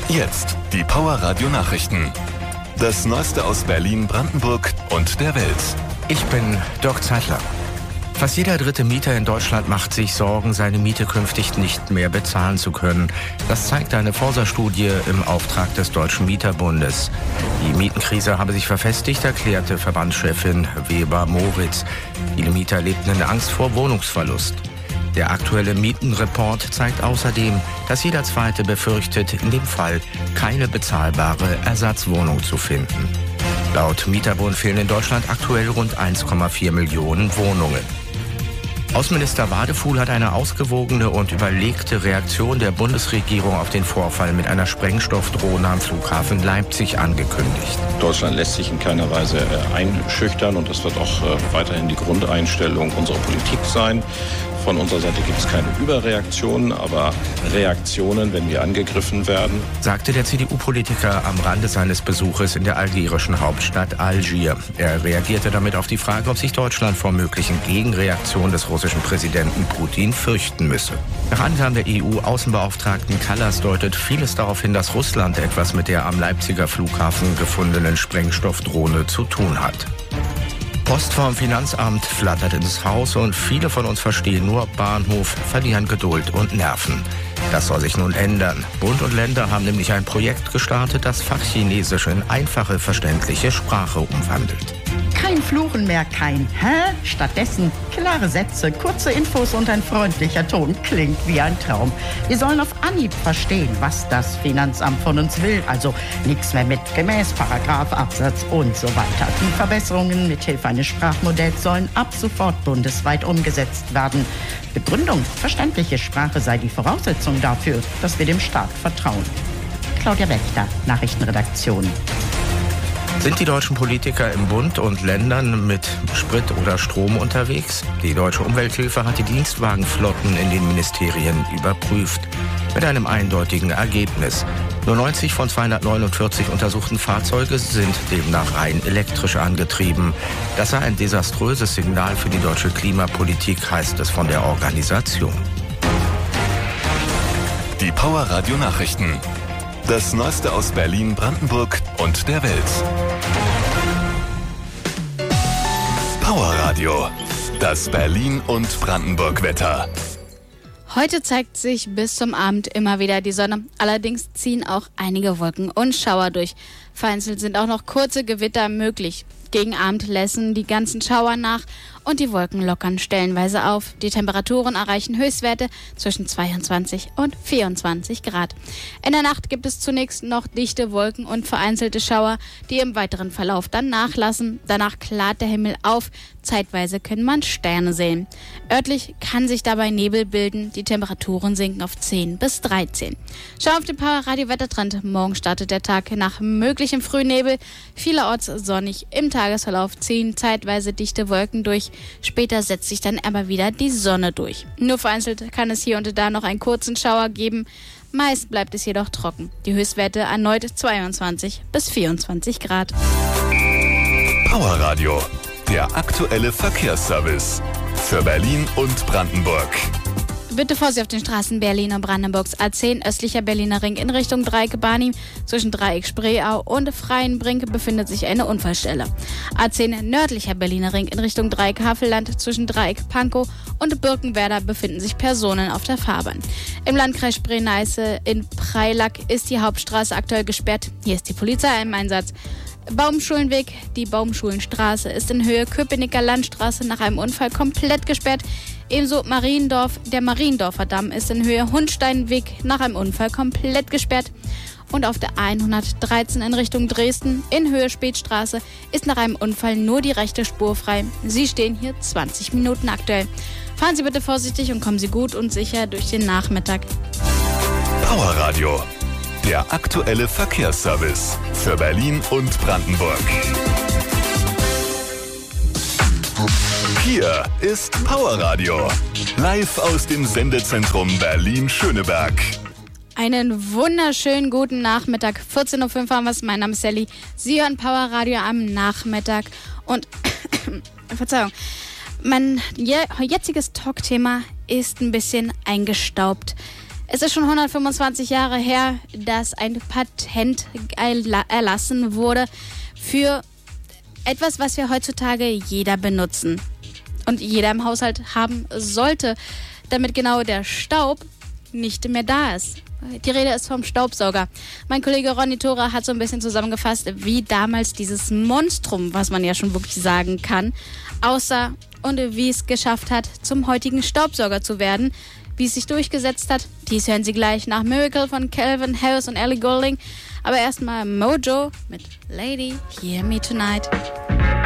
Jetzt die Power Radio Nachrichten. Das Neueste aus Berlin, Brandenburg und der Welt. Ich bin Dirk Zeitler. Fast jeder dritte Mieter in Deutschland macht sich Sorgen, seine Miete künftig nicht mehr bezahlen zu können. Das zeigt eine Forsa-Studie im Auftrag des Deutschen Mieterbundes. Die Mietenkrise habe sich verfestigt, erklärte Verbandschefin Weber-Moritz. Viele Mieter lebten in Angst vor Wohnungsverlust. Der aktuelle Mietenreport zeigt außerdem, dass jeder Zweite befürchtet, in dem Fall keine bezahlbare Ersatzwohnung zu finden. Laut Mieterbund fehlen in Deutschland aktuell rund 1,4 Millionen Wohnungen. Außenminister Wadefuhl hat eine ausgewogene und überlegte Reaktion der Bundesregierung auf den Vorfall mit einer Sprengstoffdrohne am Flughafen Leipzig angekündigt. Deutschland lässt sich in keiner Weise einschüchtern und das wird auch weiterhin die Grundeinstellung unserer Politik sein. Von unserer Seite gibt es keine Überreaktionen, aber Reaktionen, wenn wir angegriffen werden, sagte der CDU-Politiker am Rande seines Besuches in der algerischen Hauptstadt Algier. Er reagierte damit auf die Frage, ob sich Deutschland vor möglichen Gegenreaktionen des russischen Präsidenten Putin fürchten müsse. Nach Angaben der EU-Außenbeauftragten Kallas deutet vieles darauf hin, dass Russland etwas mit der am Leipziger Flughafen gefundenen Sprengstoffdrohne zu tun hat. Post vom Finanzamt flattert ins Haus und viele von uns verstehen nur Bahnhof, verlieren Geduld und Nerven. Das soll sich nun ändern. Bund und Länder haben nämlich ein Projekt gestartet, das Fachchinesisch in einfache, verständliche Sprache umwandelt. Kein Fluchen mehr, kein Hä? Stattdessen klare Sätze, kurze Infos und ein freundlicher Ton. Klingt wie ein Traum. Wir sollen auf Anhieb verstehen, was das Finanzamt von uns will. Also nichts mehr mit gemäß, Paragraph, Absatz und so weiter. Die Verbesserungen mithilfe eines Sprachmodells sollen ab sofort bundesweit umgesetzt werden. Begründung: verständliche Sprache sei die Voraussetzung dafür, dass wir dem Staat vertrauen. Claudia Wächter, Nachrichtenredaktion. Sind die deutschen Politiker im Bund und Ländern mit Sprit oder Strom unterwegs? Die Deutsche Umwelthilfe hat die Dienstwagenflotten in den Ministerien überprüft. Mit einem eindeutigen Ergebnis. Nur 90 von 249 untersuchten Fahrzeuge sind demnach rein elektrisch angetrieben. Das sei ein desaströses Signal für die deutsche Klimapolitik, heißt es von der Organisation. Die Power Radio Nachrichten. Das Neueste aus Berlin, Brandenburg und der Welt. Power Radio. Das Berlin- und Brandenburg-Wetter. Heute zeigt sich bis zum Abend immer wieder die Sonne. Allerdings ziehen auch einige Wolken und Schauer durch. Vereinzelt sind auch noch kurze Gewitter möglich. Gegen Abend lassen die ganzen Schauer nach und die Wolken lockern stellenweise auf. Die Temperaturen erreichen Höchstwerte zwischen 22 und 24 Grad. In der Nacht gibt es zunächst noch dichte Wolken und vereinzelte Schauer, die im weiteren Verlauf dann nachlassen. Danach klart der Himmel auf. Zeitweise kann man Sterne sehen. Örtlich kann sich dabei Nebel bilden. Die Temperaturen sinken auf 10 bis 13. Schau auf den Power Radio Wettertrend. Morgen startet der Tag nach möglichem Frühnebel. Vielerorts sonnig. Im Tagesverlauf ziehen zeitweise dichte Wolken durch. Später setzt sich dann aber wieder die Sonne durch. Nur vereinzelt kann es hier und da noch einen kurzen Schauer geben. Meist bleibt es jedoch trocken. Die Höchstwerte erneut 22 bis 24 Grad. Power Radio. Der aktuelle Verkehrsservice für Berlin und Brandenburg. Bitte Vorsicht auf den Straßen Berlin und Brandenburgs. A10 östlicher Berliner Ring in Richtung Dreieck Barnim. Zwischen Dreieck Spreeau und Freienbrink befindet sich eine Unfallstelle. A10 nördlicher Berliner Ring in Richtung Dreieck Havelland. Zwischen Dreieck Pankow und Birkenwerder befinden sich Personen auf der Fahrbahn. Im Landkreis Spree-Neiße in Preilack ist die Hauptstraße aktuell gesperrt. Hier ist die Polizei im Einsatz. Baumschulenweg, die Baumschulenstraße ist in Höhe Köpenicker Landstraße nach einem Unfall komplett gesperrt. Ebenso Mariendorf, der Mariendorfer Damm ist in Höhe Hundsteinweg nach einem Unfall komplett gesperrt. Und auf der 113 in Richtung Dresden in Höhe Spätstraße ist nach einem Unfall nur die rechte Spur frei. Sie stehen hier 20 Minuten aktuell. Fahren Sie bitte vorsichtig und kommen Sie gut und sicher durch den Nachmittag. Power Radio. Der aktuelle Verkehrsservice für Berlin und Brandenburg. Hier ist Power Radio. Live aus dem Sendezentrum Berlin-Schöneberg. Einen wunderschönen guten Nachmittag. 14.05 Uhr haben wir es. Mein Name ist Sally. Sie hören Power Radio am Nachmittag. Und, Verzeihung, mein jetziges Talkthema ist ein bisschen eingestaubt. Es ist schon 125 Jahre her, dass ein Patent erlassen wurde für etwas, was wir heutzutage jeder benutzen und jeder im Haushalt haben sollte, damit genau der Staub nicht mehr da ist. Die Rede ist vom Staubsauger. Mein Kollege Ronny Thora hat so ein bisschen zusammengefasst, wie damals dieses Monstrum, was man ja schon wirklich sagen kann, aussah und wie es geschafft hat, zum heutigen Staubsauger zu werden. Wie es sich durchgesetzt hat, dies hören Sie gleich nach Miracle von Calvin Harris und Ellie Goulding. Aber erstmal Mojo mit Lady, Hear Me Tonight.